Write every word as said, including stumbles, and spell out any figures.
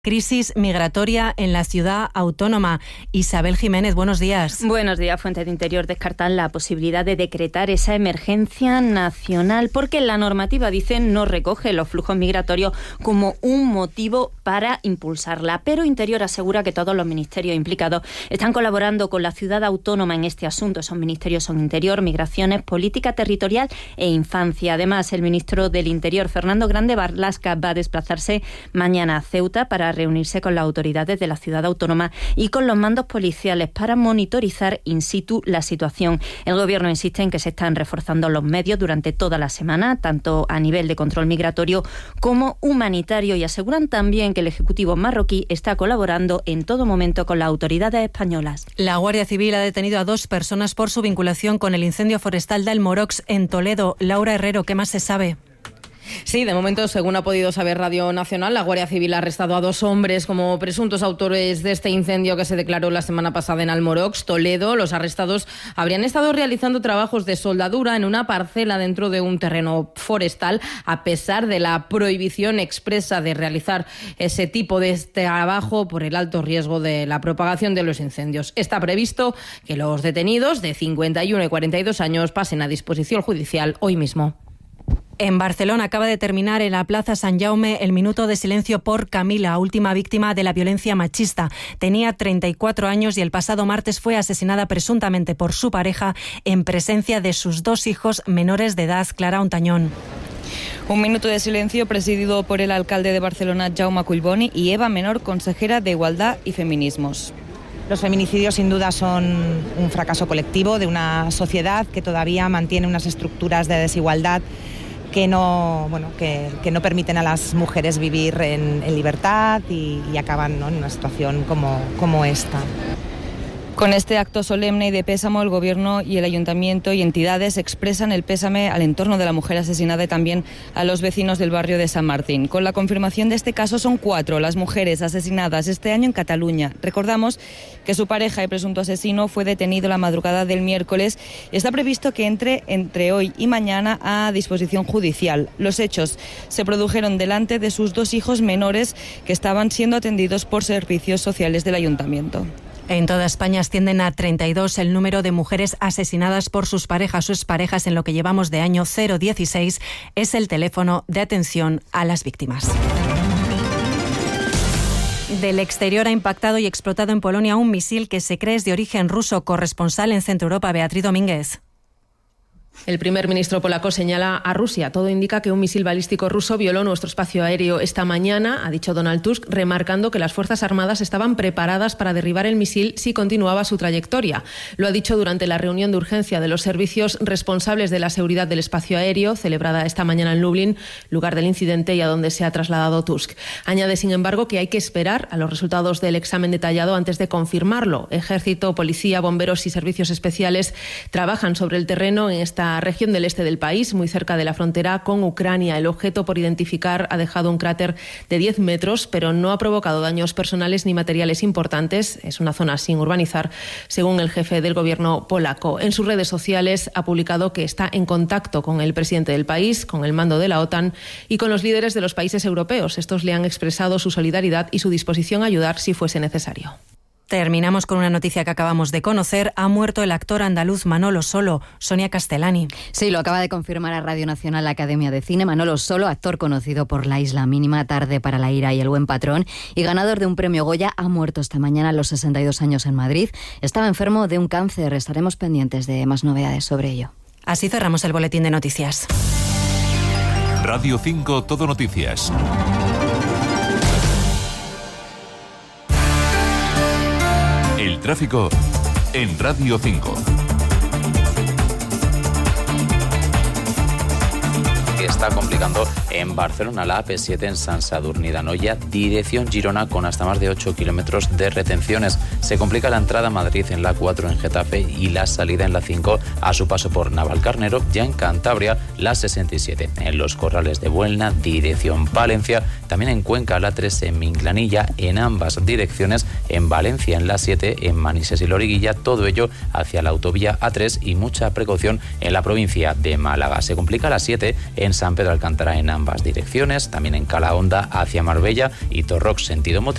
Crisis migratoria en la ciudad autónoma. Isabel Jiménez, buenos días. Buenos días. Fuentes de Interior descartan la posibilidad de decretar esa emergencia nacional porque la normativa, dicen, no recoge los flujos migratorios como un motivo para impulsarla. Pero Interior asegura que todos los ministerios implicados están colaborando con la ciudad autónoma en este asunto. Esos ministerios son Interior, Migraciones, Política Territorial e Infancia. Además, el ministro del Interior, Fernando Grande Marlaska, va a desplazarse mañana a Ceuta para reunirse con las autoridades de la ciudad autónoma y con los mandos policiales para monitorizar in situ la situación. El Gobierno insiste en que se están reforzando los medios durante toda la semana, tanto a nivel de control migratorio como humanitario, y aseguran también que el Ejecutivo marroquí está colaborando en todo momento con las autoridades españolas. La Guardia Civil ha detenido a dos personas por su vinculación con el incendio forestal de Almorox en Toledo. Laura Herrero, ¿qué más se sabe? Sí, de momento, según ha podido saber Radio Nacional, la Guardia Civil ha arrestado a dos hombres como presuntos autores de este incendio que se declaró la semana pasada en Almorox, Toledo. Los arrestados habrían estado realizando trabajos de soldadura en una parcela dentro de un terreno forestal, a pesar de la prohibición expresa de realizar ese tipo de trabajo por el alto riesgo de la propagación de los incendios. Está previsto que los detenidos de cincuenta y uno y cuarenta y dos años pasen a disposición judicial hoy mismo. En Barcelona acaba de terminar en la Plaza Sant Jaume el minuto de silencio por Camila, última víctima de la violencia machista. Tenía treinta y cuatro años y el pasado martes fue asesinada presuntamente por su pareja en presencia de sus dos hijos menores de edad. Clara Ontañón. Un minuto de silencio presidido por el alcalde de Barcelona, Jaume Collboni, y Eva Menor, consejera de Igualdad y Feminismos. Los feminicidios sin duda son un fracaso colectivo de una sociedad que todavía mantiene unas estructuras de desigualdad que no, bueno, que, que no permiten a las mujeres vivir en, en libertad y, y acaban, ¿no?, en una situación como, como esta. Con este acto solemne y de pésamo, el Gobierno y el Ayuntamiento y entidades expresan el pésame al entorno de la mujer asesinada y también a los vecinos del barrio de San Martín. Con la confirmación de este caso, son cuatro las mujeres asesinadas este año en Cataluña. Recordamos que su pareja y presunto asesino fue detenido la madrugada del miércoles y está previsto que entre entre hoy y mañana a disposición judicial. Los hechos se produjeron delante de sus dos hijos menores que estaban siendo atendidos por servicios sociales del Ayuntamiento. En toda España ascienden a treinta y dos el número de mujeres asesinadas por sus parejas o exparejas en lo que llevamos de año. Cero dieciséis es el teléfono de atención a las víctimas. Del exterior ha impactado y explotado en Polonia un misil que se cree es de origen ruso. Corresponsal en Centro Europa, Beatriz Domínguez. El primer ministro polaco señala a Rusia. Todo indica que un misil balístico ruso violó nuestro espacio aéreo esta mañana, ha dicho Donald Tusk, remarcando que las Fuerzas Armadas estaban preparadas para derribar el misil si continuaba su trayectoria. Lo ha dicho durante la reunión de urgencia de los servicios responsables de la seguridad del espacio aéreo, celebrada esta mañana en Lublin, lugar del incidente y a donde se ha trasladado Tusk. Añade, sin embargo, que hay que esperar a los resultados del examen detallado antes de confirmarlo. Ejército, policía, bomberos y servicios especiales trabajan sobre el terreno en esta región del este del país, muy cerca de la frontera con Ucrania. El objeto, por identificar, ha dejado un cráter de diez metros, pero no ha provocado daños personales ni materiales importantes. Es una zona sin urbanizar, según el jefe del gobierno polaco. En sus redes sociales ha publicado que está en contacto con el presidente del país, con el mando de la OTAN y con los líderes de los países europeos. Estos le han expresado su solidaridad y su disposición a ayudar si fuese necesario. Terminamos con una noticia que acabamos de conocer. Ha muerto el actor andaluz Manolo Solo. Sonia Castellani. Sí, lo acaba de confirmar a Radio Nacional la Academia de Cine. Manolo Solo, actor conocido por La Isla Mínima, Tarde para la ira y El buen patrón, y ganador de un premio Goya, ha muerto esta mañana a los sesenta y dos años en Madrid. Estaba enfermo de un cáncer. Estaremos pendientes de más novedades sobre ello. Así cerramos el boletín de noticias. Radio cinco, Todo Noticias. El tráfico en Radio cinco. Está complicando en Barcelona la A P siete en Sant Sadurní d'Anoia, dirección Girona, con hasta más de ocho kilómetros de retenciones. Se complica la entrada a Madrid en la A cuatro en Getafe y la salida en la cinco a su paso por Navalcarnero. Ya en Cantabria, la sesenta y siete en Los Corrales de Buelna, dirección Palencia. También en Cuenca, la tres en Minclanilla, en ambas direcciones. En Valencia, en la siete, en Manises y Loriguilla. Todo ello hacia la autovía A tres y mucha precaución en la provincia de Málaga. Se complica la siete en San Pedro Alcántara, en ambas ambas direcciones, también en Calahonda hacia Marbella y Torrox sentido Motril